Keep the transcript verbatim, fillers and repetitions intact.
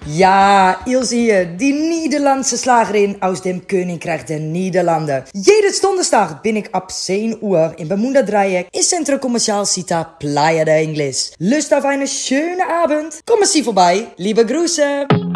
Ja, Ilse hier, die Nederlandse Slagerin aus dem Königreich der Niederlanden. Jedes Donderstag bin ich ab zehn Uhr im Bermuda-Dreieck im Centro Comercial Cita Playa de Ingles. Lust auf eine schöne Abend? Kommen Sie vorbei, liebe Grüße!